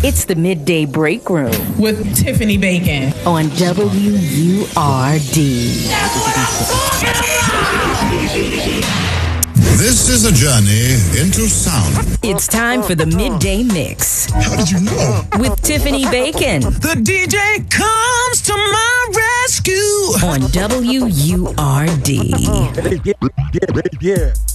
It's the Midday Break Room with Tiffany Bacon on WURD. This is a journey into sound. It's time for the Midday Mix. How did you know? With Tiffany Bacon. The DJ comes to my rescue On WURD. Yeah.